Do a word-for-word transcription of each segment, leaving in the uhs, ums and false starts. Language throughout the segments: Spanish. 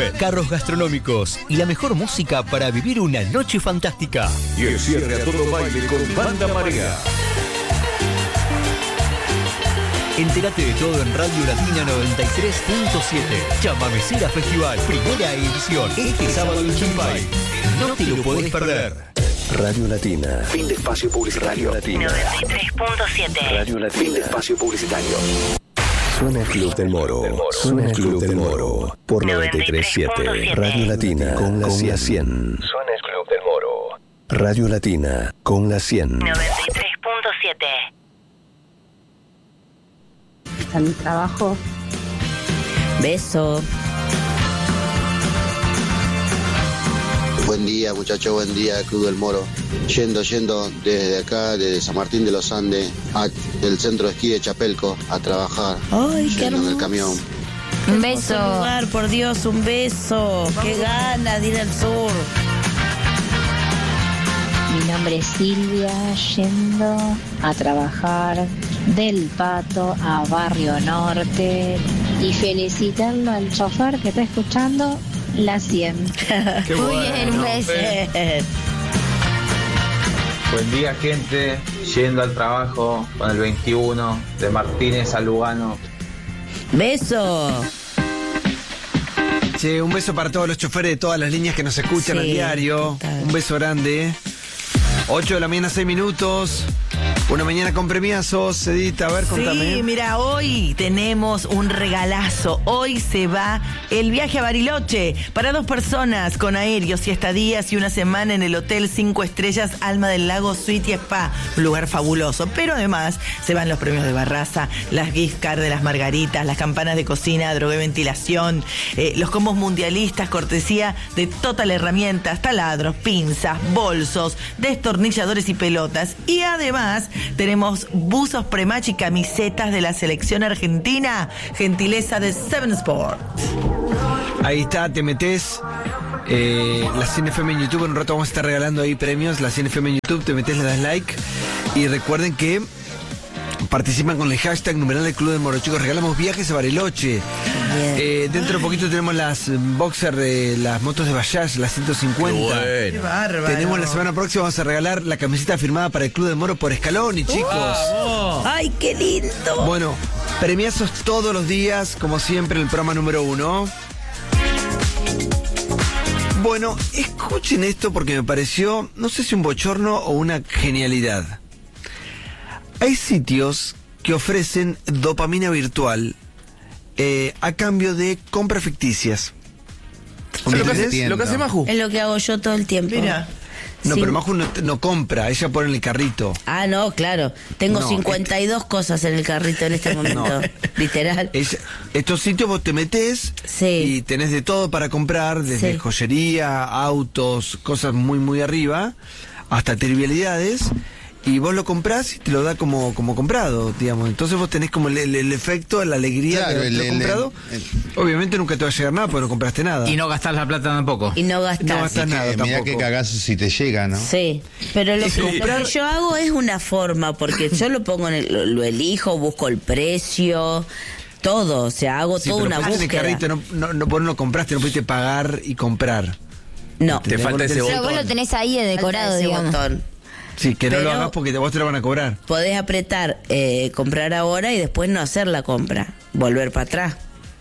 Bar, carros gastronómicos y la mejor música para vivir una noche fantástica. Y el cierre a todo baile con Banda Marea. Entérate de todo en Radio Latina noventa y tres punto siete. Chamamecera Festival, primera edición, este sábado en Chimpay. No te lo podés perder. Radio Latina. Fin de espacio publicitario. Radio Latina. noventa y tres punto siete. Radio Latina. Fin de espacio publicitario. Suena el Club del Moro. Suena el Club del Moro. Por noventa y tres punto siete. Radio Latina con la cien. Suena el Club del Moro. Radio Latina con la cien. noventa y tres punto siete. A mi trabajo. Beso. Buen día, muchachos, buen día, Club del Moro. Yendo, yendo desde acá, desde San Martín de los Andes, a, del centro de esquí de Chapelco, a trabajar. Ay, qué yendo en el hermoso. camión. Un beso. Hermoso lugar, por Dios, un beso. Qué ganas de ir al sur. Mi nombre es Silvia, yendo a trabajar del Pato a Barrio Norte y felicitando al chofer que está escuchando la cien. Qué Muy bueno, bien, un beso. Eh, Buen día, gente. Yendo al trabajo con el veintiuno de Martínez a Lugano. Beso. Che, un beso para todos los choferes de todas las líneas que nos escuchan Sí, a diario. total. Un beso grande. ocho de la mañana, seis minutos. Una mañana con premiazos. Edita, a ver, contame. Sí, mira, hoy tenemos un regalazo. Hoy se va el viaje a Bariloche para dos personas con aéreos y estadías y una semana en el Hotel cinco Estrellas Alma del Lago Suite y Spa. Un lugar fabuloso. Pero además se van los premios de Barraza, las gift cards de las Margaritas, las campanas de cocina, drogué ventilación, eh, los combos mundialistas, cortesía de Total Herramientas, taladros, pinzas, bolsos, destornilladores y pelotas. Y además tenemos buzos prematch y camisetas de la selección argentina, gentileza de Seven Sport. Ahí está, te metés. Eh, la cien F M en YouTube. En un rato vamos a estar regalando ahí premios. La cien F M en YouTube, te metés, le das like. Y recuerden que participan con el hashtag numeral del Club del Moro. Chicos, regalamos viajes a Bariloche. Eh, dentro de poquito tenemos las boxer de las motos de Bajaj, las ciento cincuenta. Qué bárbaro. Tenemos la semana próxima, vamos a regalar la camiseta firmada para el Club del Moro por Scaloni, chicos. Ay, qué lindo. Bueno, premiazos todos los días, como siempre, el programa número uno. Bueno, escuchen esto porque me pareció, no sé si un bochorno o una genialidad. Hay sitios que ofrecen dopamina virtual eh, a cambio de compras ficticias. Lo que, ¿Entendés? hace, lo que hace Maju. Es lo que hago yo todo el tiempo. Mira. No, Sí. pero Maju no, no compra, ella pone en el carrito. Ah, no, claro. Tengo No, cincuenta y dos cosas en el carrito en este momento. No. Literal. Es- estos sitios vos te metés Sí. y tenés de todo para comprar, desde Sí. joyería, autos, cosas muy muy arriba, hasta trivialidades, y vos lo comprás y te lo da como, como comprado, digamos. Entonces vos tenés como el, el- el efecto, la alegría Claro, de el- haberlo el- comprado. el- Obviamente nunca te va a llegar nada porque no compraste nada. Y no gastás la plata tampoco. Y no gastas. No gastás nada Eh, mirá tampoco. qué cagazo si te llega, ¿no? Sí, pero lo, Es que- lo comprar- que yo hago es una forma, porque yo lo pongo en el, lo, lo elijo, busco el precio, todo, o sea, hago Sí, toda pero una pusiste en el búsqueda. carrito, no, no, no, vos no lo compraste, no pudiste pagar y comprar. No, Te falta ese Pero vos lo tenés ahí de decorado, Falta ese digamos. botón. Sí, que no Pero- lo hagas porque vos te lo van a cobrar. Podés apretar eh, comprar ahora y después no hacer la compra, volver para atrás.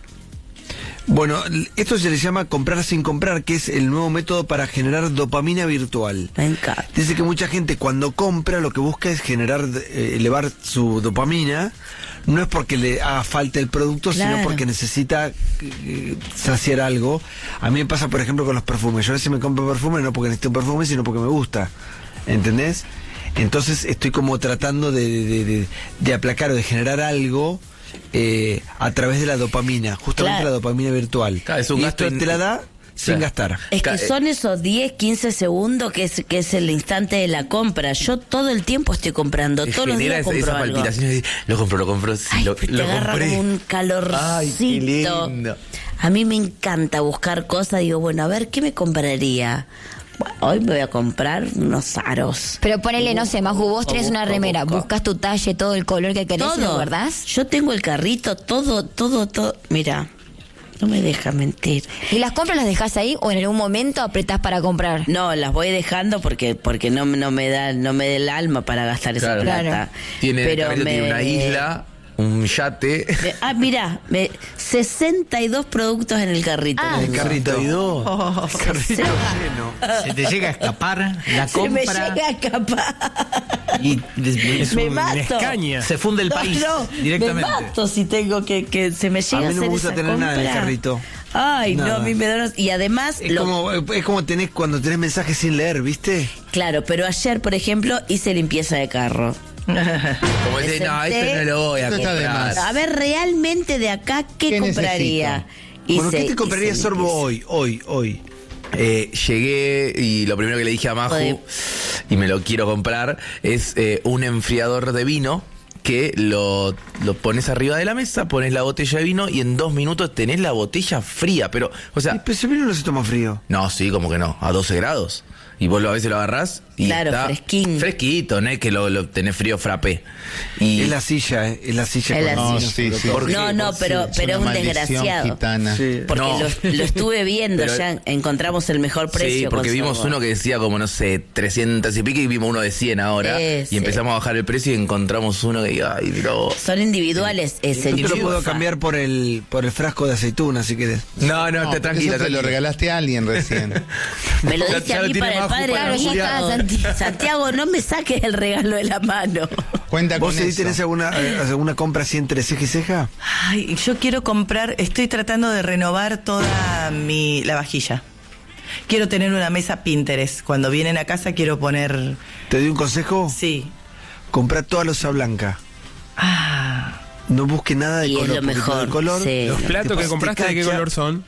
Bueno, esto se le llama comprar sin comprar, que es el nuevo método para generar dopamina virtual. Me encanta. Dice que mucha gente cuando compra lo que busca es generar, eh, elevar su dopamina. No es porque le haga falta el producto, Claro. sino porque necesita eh, saciar algo. A mí me pasa, por ejemplo, con los perfumes. Yo a veces me compro perfume no porque necesito un perfume, sino porque me gusta. ¿Entendés? Entonces estoy como tratando de, de, de, de aplacar o de generar algo eh, a través de la dopamina, justamente Claro. la dopamina virtual. Claro, es un y gasto esto in- te la da sin Claro. gastar. Es Ca- que son esos diez, quince segundos que es, que es el instante de la compra. Yo todo el tiempo estoy comprando, Te todos los genera días esa, compro esa algo. palpitación de, lo compro, lo compro, sí, Ay, lo, te lo agarra compré. como un calorcito. Ay, qué lindo. A mí me encanta buscar cosas. Digo, bueno, a ver, ¿qué me compraría? Bueno, hoy me voy a comprar unos aros. Pero ponele, no sé, Maju, vos tenés una remera, buscas tu talle, todo el color que querés, ¿lo Todo. guardás? Yo tengo el carrito, todo, todo, todo. Mira, No me deja mentir. ¿Y las compras las dejás ahí o en algún momento apretás para comprar? No, las voy dejando porque porque no, no me da no me da el alma para gastar esa Claro. plata. Claro. Tiene, Pero el carrito me- tiene una isla, un yate. Me- ah, mirá, me, sesenta y dos productos en el carrito. Ah. El carrito. Oh, El carrito lleno. Se te llega a escapar la Se me compra llega a escapar. y es Me un mato. escaña. Se funde el No, país no, directamente. Me mato si tengo que, que se me A llega a, mí no hacer me gusta esa tener nada en el compra. carrito. Ay, Nada. no, a mí me da unos- y además Es lo- como, es como tenés cuando tenés mensajes sin leer, ¿viste? claro, pero ayer, por ejemplo, hice limpieza de carro. Como Me dice, no, senté- esto no lo voy a Esto está de comprar. más. A ver, realmente de acá, ¿qué, ¿Qué compraría? Bueno, ¿qué Hice- te compraría hice Sorbo limpieza. hoy, hoy, hoy? Eh, llegué y lo primero que le dije a Maju, Joder. y me lo quiero comprar, es eh, un enfriador de vino que lo, lo pones arriba de la mesa, pones la botella de vino y en dos minutos tenés la botella fría. Pero, o sea, Pero ese vino no se toma frío. no, sí, como que no, a doce grados. Y vos lo- a veces lo agarrás y Claro, está fresquín. fresquito, no es que lo, lo tenés frío frappé. Y Es la silla, ¿eh? Es la silla. Es la con- No, silla. sí, sí. ¿Por qué? No, no, pero, Es pero es una un maldición desgraciado. gitana. Sí. Porque No. lo, lo estuve viendo, Pero- ya encontramos el mejor precio. sí, porque con vimos Sorbo. uno que decía como, no sé, trescientos y pico y vimos uno de cien ahora. Ese. Y empezamos a bajar el precio y encontramos uno que, ay, pero... Son individuales, ese Yo te lo puedo chufa. cambiar por el, por el frasco de aceituna, si querés. No, no, No, te porque tranquila, eso te lo tranquila. regalaste a alguien recién. Me lo Ya- dice ya a lo mí tiene para el Maju padre. para Claro, ya Santiago. está, Santi. Santiago, no me saques el regalo de la mano. Cuenta ¿Vos con ahí eso. tenés alguna, eh, alguna compra así entre ceja y ceja? Ay, yo quiero comprar, estoy tratando de renovar toda mi la vajilla. Quiero tener una mesa Pinterest. Cuando vienen a casa quiero poner, ¿Te doy un consejo? sí. Comprá toda losa blanca. Ah. No busques nada de Y es color. lo porque mejor, el color, sí. Los Te platos que pas- compraste, te ¿de qué cacha. color son?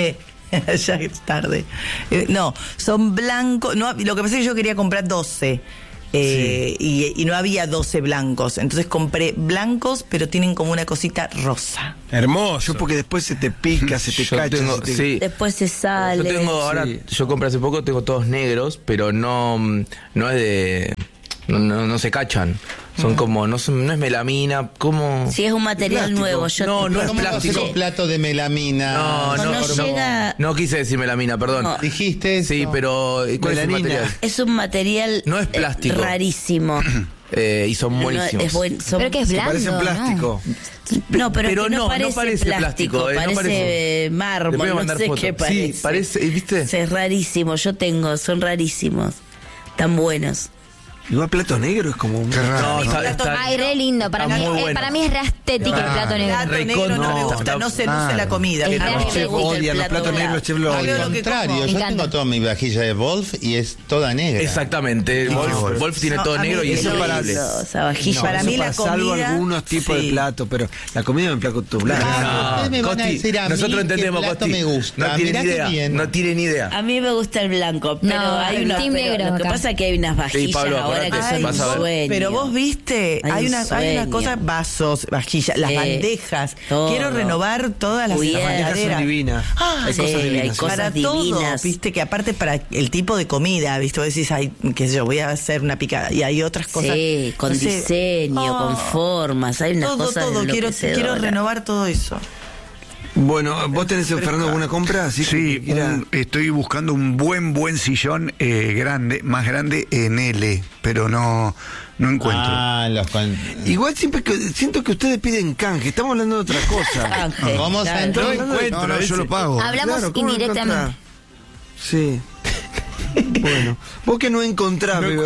Ya es tarde. Eh, no, son blancos. No, lo que pasa es que yo quería comprar doce. eh, y, y no había doce blancos. Entonces compré blancos, pero tienen como una cosita rosa. Hermoso. Yo porque después se te pica, se te Yo cacha. tengo- se te- sí. Después se sale. Yo tengo ahora, Sí. yo compré hace poco, tengo todos negros, pero no, mm, no es de, no, no, no se cachan. Son como, no, son- no es melamina, como... Si es un material Plástico. nuevo, yo No, te- no es ¿Cómo va a ser plástico. un plato de melamina? No, no, no no, llega- no quise decir melamina, perdón. No. ¿Dijiste eso? Sí, pero ¿cuál es el Melanina. material? Es un material No es eh, plástico. rarísimo. Eh, y son No, buenísimos. es buen- son- Pero que es Se blando, parece en ¿no? plástico. No, pero, Pero es que no, no, no parece, parece plástico, plástico, eh, no parece parece. mármol, Te voy a no mandar sé foto. qué Sí, parece. parece, ¿viste? Es rarísimo, yo tengo, son rarísimos, tan buenos. Igual plato negro es como un... No, está, plato- está- Ay, re lindo. Para Está mí, muy eh, bueno. para mí es re estético el plato negro. Plato Recon- negro no, me no, gusta, está- no se luce la comida. Es que re- no. me Los chefs gusta el odian los plato platos blanco. negros, los chefs lo Al Obvio odian. lo que contrario, como. yo Me tengo encanta. toda mi vajilla de Wolf y es toda negra. Exactamente. Wolf, Wolf tiene No, todo a mí negro y eso es para- horrible. Esa vajilla. Para Eso mí la salvo comida, algunos tipos sí. de platos, pero la comida me plato blanco. Ah, ustedes me van a Costi, decir a mí nosotros qué entendemos, plato Costi. me gusta. No tiene Mirá ni qué idea. bien. No tiene ni idea. A mí me gusta el blanco, pero No, hay el unos team pero negro lo que acá. pasa es que hay unas vajillas Pablo, ahora que acordate, son vas a un ver. sueño. Pero vos viste, Hay hay, un una, hay sueño. una cosa, vasos, vajillas, las Sí, bandejas. todo. Quiero renovar todas las Cubiertas. Las bandejas son heladera. divinas. Ah, Hay sí, cosas hay divinas. cosas para divinas. todo, viste que aparte para el tipo de comida, viste, vos decís, ay, qué sé yo, voy a hacer una picada y hay otras cosas. Sí, con No sé. diseño, Oh, con formas, hay unas todo, cosas todo, quiero, enloquecedoras. quiero renovar todo eso. Bueno, ¿vos tenés, Fernando, alguna compra? Así Sí, que quiera- un- estoy buscando un buen, buen sillón eh, grande, más grande en L, pero no, no encuentro. Ah, los con... Igual siempre que siento que ustedes piden canje, estamos hablando de otra cosa. Canje, ¿Cómo claro. se no, encuentro? no, no, yo lo pago. Hablamos Claro, ¿cómo indirectamente. encontrar? Sí. Bueno, vos que no encontrás, pero-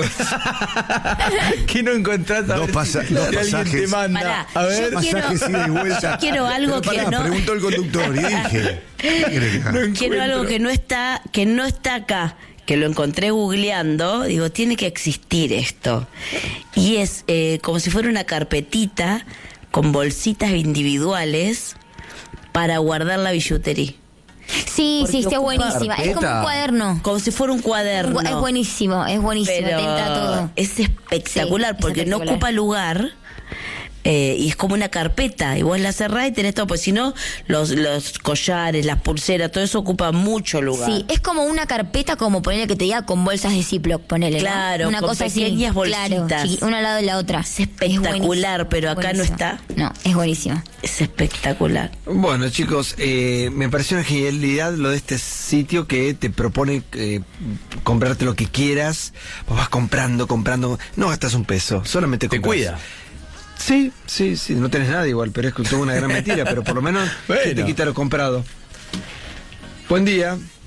¿Qué no encontrás? A Dos ver pasa- si- dos si alguien pasajes. te manda. Pará, A ver. yo quiero- Pasajes ida y vuelta. yo quiero algo Pero que pará, no- preguntó el conductor y dije. ¿qué querés que haga? Quiero algo que no está, que no está acá, que lo encontré googleando, digo, tiene que existir esto. Y es eh, como si fuera una carpetita con bolsitas individuales para guardar la billutería. Sí, Porque sí, está ocupa buenísima. Es como un carpeta. cuaderno. Como si fuera un cuaderno. Es buenísimo, es buenísimo. Pero Te entra todo. es espectacular Sí, es porque no espectacular. ocupa lugar, Eh, y es como una carpeta, y vos la cerrás y tenés todo, pues si no, los, los collares, las pulseras, todo eso ocupa mucho lugar. Sí, es como una carpeta, como ponerle que te diga con bolsas de Ziploc, ponele. Claro, ¿no? Una con cosa pequeñas así, bolsitas. claro, sí, una al lado de la otra. Es espectacular, Es pero acá buenísimo. no está. No, es buenísimo. Es espectacular. Bueno, chicos, eh, me pareció una genialidad lo de este sitio que te propone eh, comprarte lo que quieras. Vos vas comprando, comprando. No gastas un peso, solamente compras. Te cuida. Sí, sí, sí, no tenés nada igual, pero es que tuvo una gran mentira, pero por lo menos Bueno. que te quita lo comprado. Buen día.